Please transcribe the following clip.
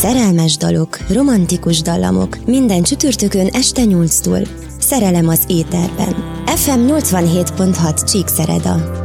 Szerelmes dalok, romantikus dallamok, minden csütörtökön este 8-tól. Szerelem az éterben. FM 87.6 Csíkszereda.